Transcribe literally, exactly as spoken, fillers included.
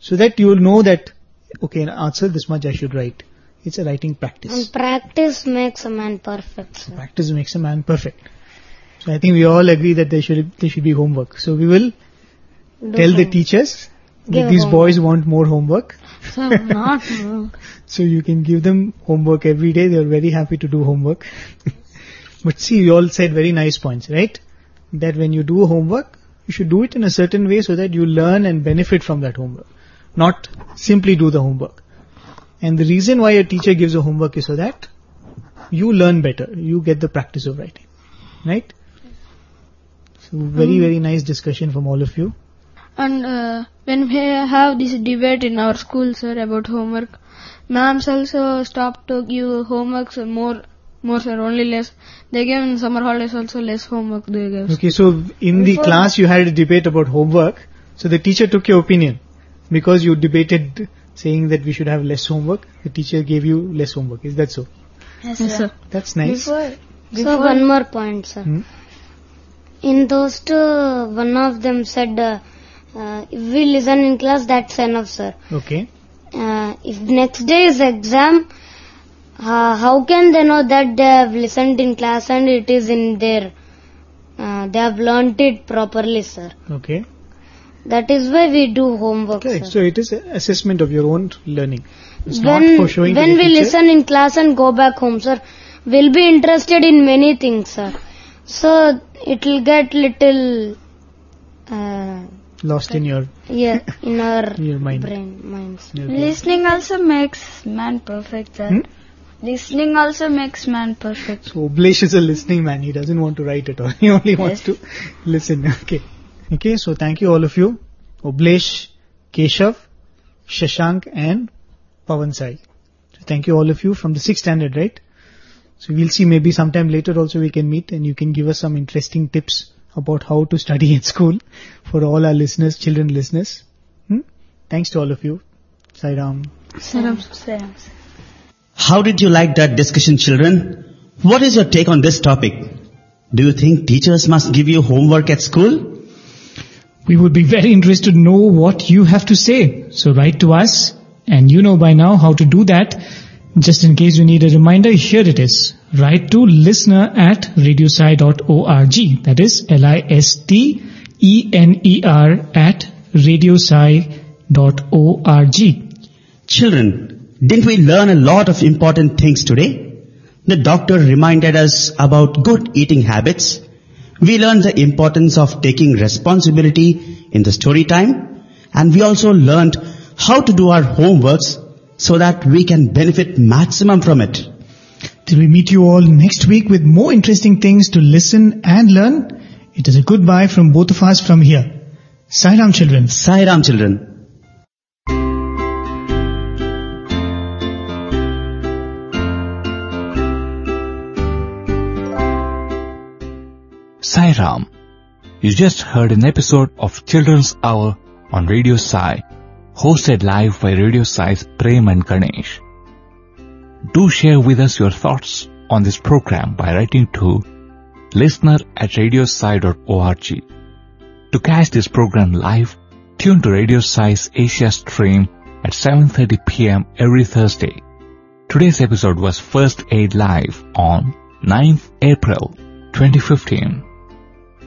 So that you will know that, okay, in answer this much I should write. It's a writing practice. And practice makes a man perfect, sir. Practice makes a man perfect. So I think we all agree that there should there should be homework. So we will Do tell the homework. teachers Give that these homework. boys want more homework. Sir, not more. So you can give them homework every day. They are very happy to do homework. But see, you all said very nice points, right? That when you do homework, you should do it in a certain way so that you learn and benefit from that homework. Not simply do the homework. And the reason why a teacher gives a homework is so that you learn better. You get the practice of writing. Right? So very, very nice discussion from all of you. And uh, when we have this debate in our school, sir, about homework, ma'ams also stopped to give homework, sir, more, more, sir, only less. They gave in summer holidays also less homework they gave. Okay, so in the Before- class you had a debate about homework. So the teacher took your opinion. Because you debated saying that we should have less homework, the teacher gave you less homework. Is that so? Yes, sir. That's nice. Before, So before one more point, sir. Hmm? In those two, one of them said, uh, uh, if we listen in class, that's enough, sir. Okay. Uh, if next day is exam, uh, how can they know that they have listened in class and it is in their, uh, they have learnt it properly, sir. Okay. That is why we do homework, Correct. sir. So it is an assessment of your own learning. It's when not for showing when to the we teacher. listen in class and go back home, sir, we'll be interested in many things, sir. So it will get little, uh, Lost in your, yeah, in our your mind. brain, minds. Okay. Listening also makes man perfect, sir. Hmm? Listening also makes man perfect. So Oblesh is a listening man. He doesn't want to write at all. He only wants to listen. Okay. Okay, so thank you all of you. Oblesh, Keshav, Shashank and Pawan Sai. So thank you all of you from the sixth standard, right? So we'll see, maybe sometime later also we can meet and you can give us some interesting tips about how to study in school for all our listeners, children listeners. Hmm? Thanks to all of you. Sai Ram. Saram. Same. How did you like that discussion, children? What is your take on this topic? Do you think teachers must give you homework at school? We would be very interested to know what you have to say. So write to us, and you know by now how to do that. Just in case you need a reminder, here it is. Write to listener at radiosci dot org. That is L I S T E N E R at radiosci dot org. Children, didn't we learn a lot of important things today? The doctor reminded us about good eating habits. We learned the importance of taking responsibility in the story time, and we also learned how to do our homeworks so that we can benefit maximum from it. Till we meet you all next week with more interesting things to listen and learn, it is a goodbye from both of us from here. Sai Ram, children. Sai Ram, children. Sai Ram. You just heard an episode of Children's Hour on Radio Sai, hosted live by Radio Sai's Prem and Ganesh. Do share with us your thoughts on this program by writing to listener at radiosci dot org. To catch this program live, tune to Radio Sai's Asia stream at seven thirty p.m. every Thursday. Today's episode was first aired live on ninth April twenty fifteen.